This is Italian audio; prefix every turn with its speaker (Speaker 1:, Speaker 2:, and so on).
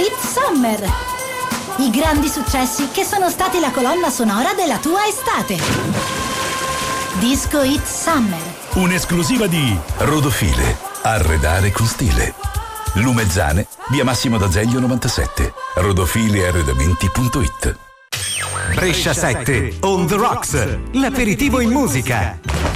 Speaker 1: Hit Summer. I grandi successi che sono stati la colonna sonora della tua estate. Disco Hit Summer.
Speaker 2: Un'esclusiva di Rodofile. Arredare con stile. Lumezzane, via Massimo d'Azeglio 97. rodofilearredamenti.it.
Speaker 3: Brescia 7, On The Rocks, l'aperitivo in musica.